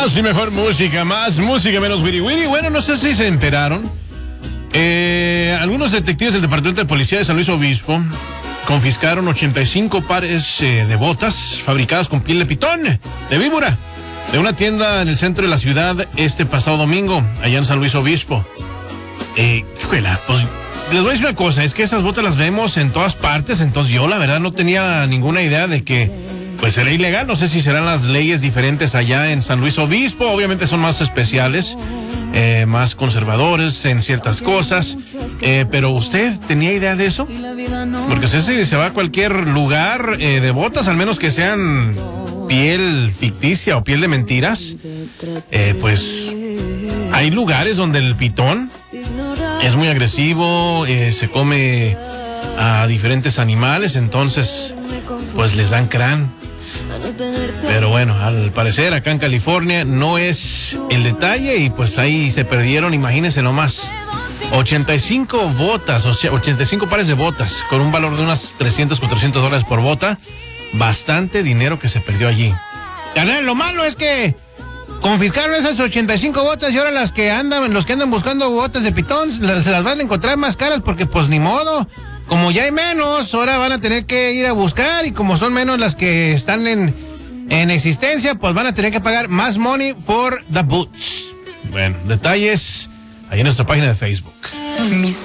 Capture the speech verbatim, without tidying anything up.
Más y mejor música, más música, menos wiri wiri. Bueno, no sé si se enteraron. Eh, algunos detectives del Departamento de Policía de San Luis Obispo confiscaron ochenta y cinco pares eh, de botas fabricadas con piel de pitón, de víbora, de una tienda en el centro de la ciudad este pasado domingo, allá en San Luis Obispo. Eh, escuela, pues les voy a decir una cosa, es que esas botas las vemos en todas partes, entonces yo la verdad no tenía ninguna idea de que pues era ilegal. No sé si serán las leyes diferentes allá en San Luis Obispo, obviamente son más especiales, eh, más conservadores en ciertas cosas, eh, pero ¿usted tenía idea de eso? Porque usted se, se va a cualquier lugar eh, de botas, al menos que sean piel ficticia o piel de mentiras, eh, pues hay lugares donde el pitón es muy agresivo, eh, se come a diferentes animales, entonces pues les dan crán. Pero bueno, al parecer acá en California no es el detalle y pues ahí se perdieron, imagínense nomás, ochenta y cinco botas, o sea, ochenta y cinco pares de botas con un valor de unas trescientos, cuatrocientos dólares por bota, bastante dinero que se perdió allí. Carnal, lo malo es que confiscaron esas ochenta y cinco botas y ahora las que andan, los que andan buscando botas de pitón, se las van a encontrar más caras porque pues ni modo. Como ya hay menos, ahora van a tener que ir a buscar y como son menos las que están en, en existencia, pues van a tener que pagar más money for the boots. Bueno, detalles ahí en nuestra página de Facebook.